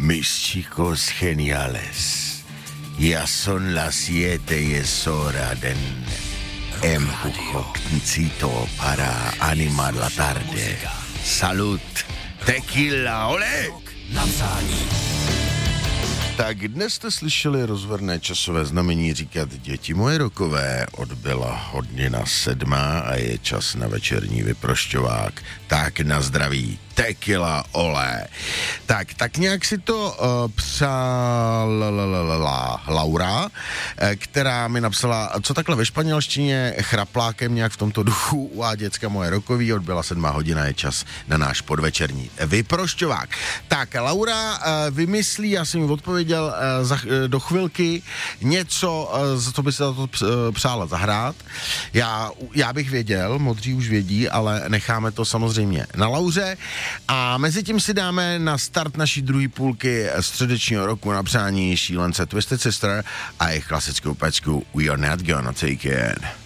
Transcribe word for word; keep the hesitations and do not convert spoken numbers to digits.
Mis chicos geniales, ya son las siete y es hora de empujoncito para animar la tarde. Salud, tequila, ole! Tak dnes jste slyšeli rozverné časové znamení říkat děti moje rokové, odbyla hodina sedmá a je čas na večerní vyprošťovák. Tak na zdraví, tequila, olé. Tak, tak nějak si to uh, přála Laura, která mi napsala, co takhle ve španělštině chraplákem nějak v tomto duchu u děcka moje rokový, odbyla sedmá hodina, je čas na náš podvečerní vyprošťovák. Tak, Laura uh, vymyslí, já jsem mi odpověděl uh, za, uh, do chvilky něco, uh, za co by se za to přála zahrát. Já, já bych věděl, modří už vědí, ale necháme to samozřejmě na Lauře. A mezi tím si dáme na start naší druhé půlky středečního roku na přání šílence Twisted Sister a jejich klasickou pecku We Are Not Gonna Take It.